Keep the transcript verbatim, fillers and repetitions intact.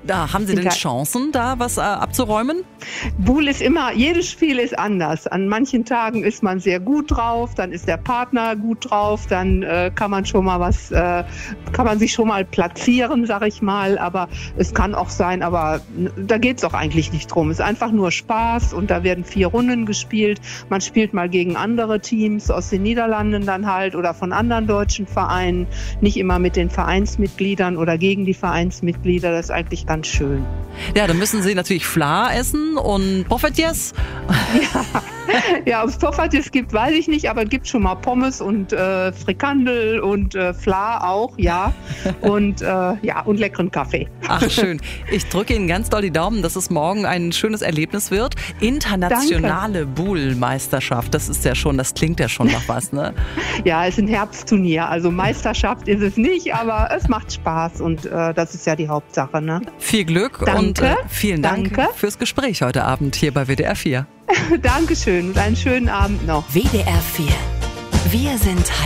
Da haben Sie denn Chancen, da was äh, abzuräumen? Boule ist immer, jedes Spiel ist anders. An manchen Tagen ist man sehr gut drauf, dann ist der Partner gut drauf, dann äh, kann man schon mal was, äh, kann man sich schon mal platzieren, sag ich mal. Aber es kann auch sein, aber da geht es auch eigentlich nicht drum. Es ist einfach nur Spaß und da werden vier Runden gespielt. Man spielt mal gegen andere Teams aus den Niederlanden dann halt oder von anderen deutschen Vereinen. Nicht immer mit den Vereinsmitgliedern oder gegen die Vereinsmitglieder. Das ist eigentlich ganz schön. Ja, dann müssen Sie natürlich Fla essen und Poffertjes. Ja. Ja, ob es Poffertjes gibt, weiß ich nicht, aber es gibt schon mal Pommes und äh, Frikandel und äh, Fla auch, ja. Und äh, ja, und leckeren Kaffee. Ach, schön. Ich drücke Ihnen ganz doll die Daumen, dass es morgen ein schönes Erlebnis wird. Internationale Boule-Meisterschaft, das ist ja schon, das klingt ja schon nach was, ne? Ja, es ist ein Herbstturnier, also Meisterschaft ist es nicht, aber es macht Spaß und äh, das ist ja die Hauptsache, ne? Viel Glück. Danke. Und äh, vielen Dank Danke. fürs Gespräch heute Abend hier bei W D R vier. Dankeschön und einen schönen Abend noch. W D R vier. Wir sind